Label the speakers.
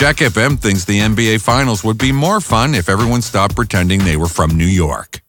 Speaker 1: Jack FM thinks the NBA Finals would be more fun if everyone stopped pretending they were from New York.